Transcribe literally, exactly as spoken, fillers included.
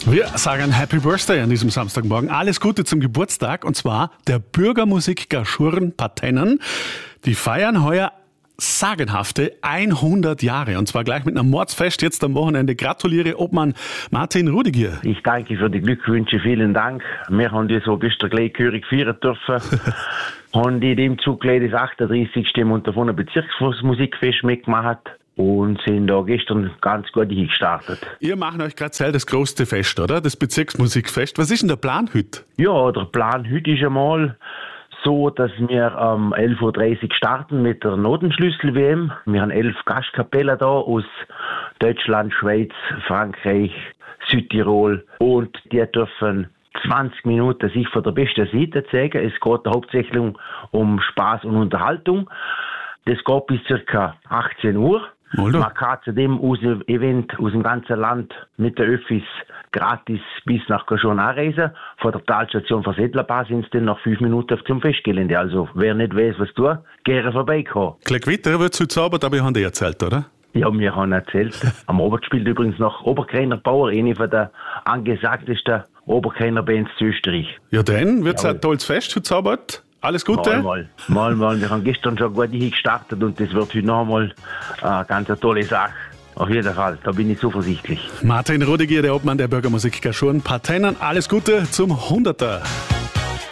Wir sagen Happy Birthday an diesem Samstagmorgen. Alles Gute zum Geburtstag, und zwar der Bürgermusik Gaschurn Partennen. Die feiern heuer sagenhafte hundert Jahre, und zwar gleich mit einem Mordsfest jetzt am Wochenende. Gratuliere Obmann Martin Rudiger. Ich danke für die Glückwünsche, vielen Dank. Wir haben die so gestern gleich gehörig feiern dürfen. Haben in dem Zug gleich das achtunddreißigste Montafona Bezirksmusikfest mitgemacht und sind da gestern ganz gut hingestartet. Ihr macht euch gerade selber das größte Fest, oder? Das Bezirksmusikfest. Was ist denn der Plan heute? Ja, der Plan heute ist einmal so, dass wir um elf Uhr dreißig starten mit der Notenschlüssel-W M. Wir haben elf Gastkapellen da aus Deutschland, Schweiz, Frankreich, Südtirol, und die dürfen zwanzig Minuten sich von der besten Seite zeigen. Es geht hauptsächlich um Spaß und Unterhaltung. Das geht bis ca. achtzehn Uhr. Oder? Man kann zudem aus dem Event aus dem ganzen Land mit der Öffis gratis bis nach Gaschurn anreisen. Von der Talstation von Settlerbar sind es dann nach fünf Minuten zum Festgelände. Also wer nicht weiß, was tun, gerne vorbeikommen. Gleich weiter wird es heute Abend, aber ich habe dir erzählt, oder? Ja, wir haben erzählt. Am Abend spielt übrigens noch Oberkreiner Bauer, eine von der angesagtesten Oberkreiner Bands zu Österreich. Ja, dann wird es ein tolles Fest heute Abend. Alles Gute. Mal, mal, mal, mal. Wir haben gestern schon gut gestartet und das wird heute noch einmal eine ganz tolle Sache. Auf jeden Fall, da bin ich zuversichtlich. Martin Rudiger, der Obmann der Bürgermusik Gaschurn Partennen. Alles Gute zum Hunderter.